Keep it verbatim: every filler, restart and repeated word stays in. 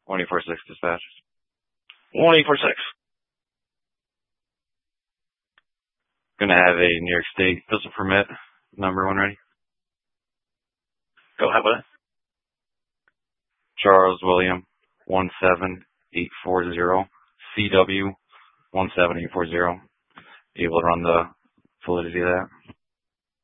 one eight four six dispatch. one eight four six. Gonna have a New York State pistol permit number when ready. Go ahead with it. Charles William one seven eight four zero C W one seven eight four zero. Able to run the validity of that?